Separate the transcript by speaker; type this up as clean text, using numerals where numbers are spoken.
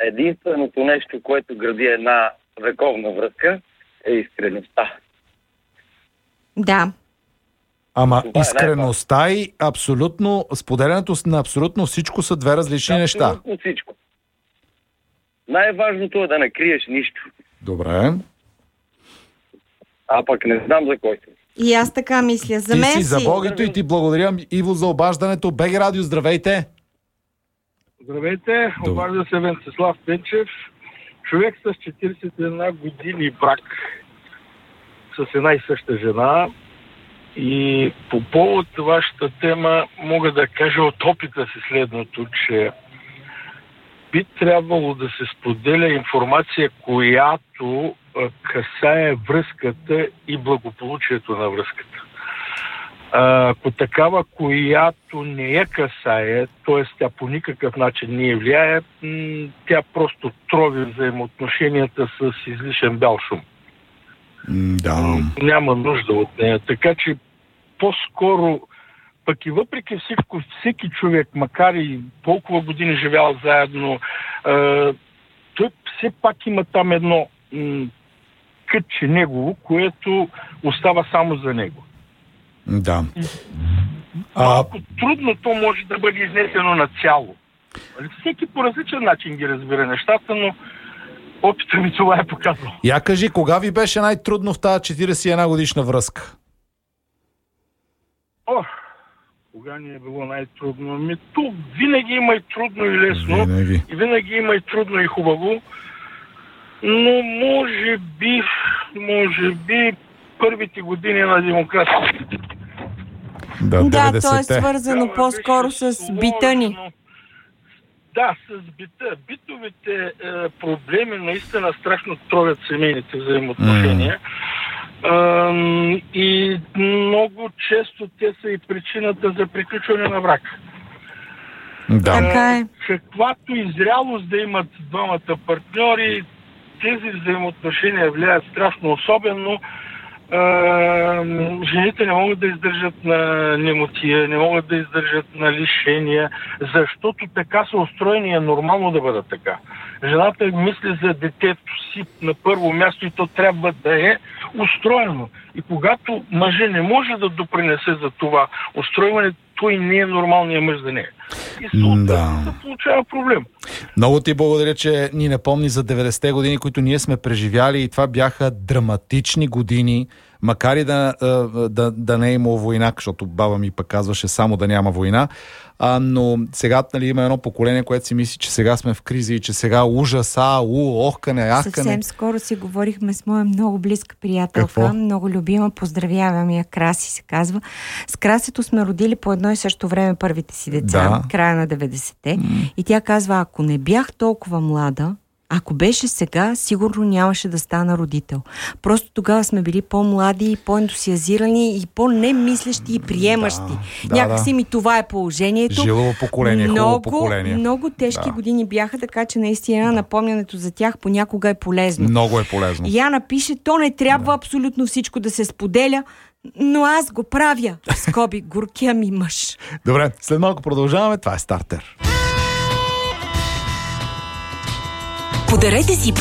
Speaker 1: Единственото нещо, което гради една вековна връзка, е искреността.
Speaker 2: Да.
Speaker 3: Ама искреността и абсолютно, споделянето на абсолютно всичко са две различни неща.
Speaker 1: Абсолютно всичко. Най-важното е да не криеш нищо.
Speaker 3: Добре.
Speaker 1: А пък не знам за кой си.
Speaker 2: И аз така мисля. За мен
Speaker 3: си за Богито и ти благодаря, Иво, за обаждането. БГ Радио, здравейте!
Speaker 4: Здравейте, обажда се Венцислав Пенчев. Човек с 41 години брак с една и съща жена. И по повод вашата тема мога да кажа от опита си следното, че би трябвало да се споделя информация, която касае връзката и благополучието на връзката. Ако такава, която не я касае, т.е. тя по никакъв начин не влияе, тя просто трови взаимоотношенията с излишен бял шум.
Speaker 3: Да.
Speaker 4: Няма нужда от нея. Така че по-скоро, пък и въпреки всичко, всеки човек, макар и толкова години живял заедно, той все пак има там едно кътче негово, което остава само за него.
Speaker 3: Да.
Speaker 4: Малко трудно то може да бъде изнесено на цяло. Всеки по различен начин ги разбира нещата, но опита ми това е показал.
Speaker 3: Я кажи, кога ви беше най-трудно в тази 41 годишна връзка?
Speaker 4: Кога ни е било най-трудно? То винаги има и трудно и лесно.
Speaker 3: Винаги.
Speaker 4: И винаги има и трудно и хубаво. Но може би първите години на демокрацията.
Speaker 2: Да, то е свързано по-скоро с бита ни.
Speaker 4: Да, с бита. Битовите проблеми наистина страшно тровят семейните взаимоотношения. И много често те са и причината за приключване на брак.
Speaker 3: Да.
Speaker 2: Така е.
Speaker 4: Каквато и зрялост да имат двамата партньори, тези взаимоотношения влияят страшно особено. Жените не могат да издържат на немотия, не могат да издържат на лишения, защото така са устроени и е нормално да бъдат така. Жената мисли за детето си на първо място и то трябва да е устроено. И когато мъже не може да допринесе за това устройване, той не е нормалният мъж за нея. И съответно се получава проблем.
Speaker 3: Много ти благодаря, че ни напомни за 90-те години, които ние сме преживяли, и това бяха драматични години, макар и да не е имало война, защото баба ми пък казваше само да няма война. Но сега има едно поколение, което си мисли, че сега сме в криза и че сега ужас, охкане, ахкане.
Speaker 2: Съвсем скоро си говорихме с моя много близка приятелка, много любима, поздравявам я, Краси се казва. С Красето сме родили по едно и също време първите си деца, края на 90-те. И тя казва, ако не бях толкова млада, ако беше сега, сигурно нямаше да стана родител. Просто тогава сме били по-млади, по-ентусиазирани и по-немислещи и приемащи. Някакси ми това е положението.
Speaker 3: Жилово поколение, хубаво поколение.
Speaker 2: Много тежки години бяха, така че наистина напомнянето за тях понякога е полезно.
Speaker 3: Много е полезно.
Speaker 2: Яна пише, то не трябва абсолютно всичко да се споделя, но аз го правя. Скоби, горкия ми мъж.
Speaker 3: Добре, след малко продължаваме. Това е Стартер.
Speaker 5: Подарете си